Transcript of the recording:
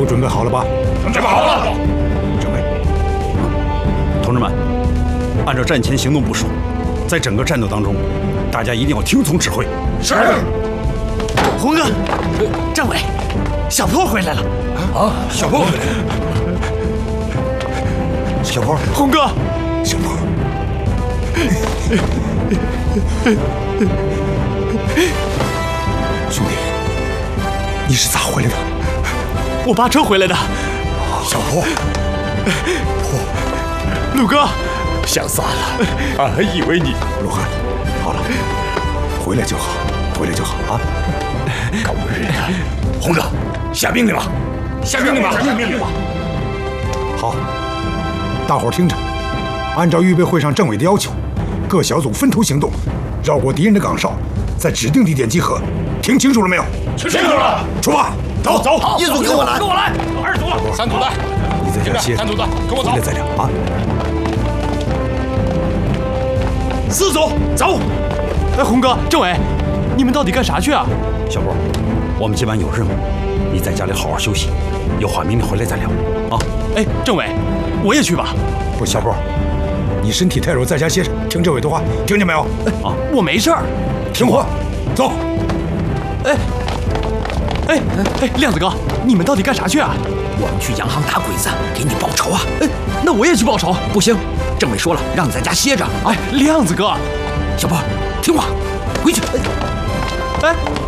都准备好了吧？ 准备好了。 政委， 同志们，按照战前行动部署，在整个战斗当中，大家一定要听从指挥。 是。 红哥，政委，小坡回来了。 啊，小坡回来了。 小坡， 红哥， 小坡。兄弟，你是咋回来的？ 我扒车回来的。 小坡， 鲁哥， 想死了，俺还以为你…… 陆汉，好了，回来就好，回来就好啊！ 狗日的！红哥，下命令吧！下命令吧！下命令吧！ 好，大伙儿听着，按照预备会上政委的要求，各小组分头行动，绕过敌人的岗哨，在指定地点集合。听清楚了没有？ 清楚了。 出发，走走。 好，一组跟我来， 跟我来。二组，三组的， 你在这歇着， 三组的，跟我走。 回来再聊啊。 四组走。哎，红哥，政委，你们到底干啥去啊？ 小波，我们今晚有任务，你在家里好好休息，有话明天回来再聊啊。 哎，政委，我也去吧。 不，小波，你身体太弱，在家歇着，听政委的话，听见没有？ 啊，我没事儿。 听话，走。 哎，亮子哥，你们到底干啥去啊？ 我们去洋行打鬼子，给你报仇啊！ 哎，那我也去报仇。 不行，政委说了，让你在家歇着。 哎，亮子哥， 小波，听话，回去。 哎。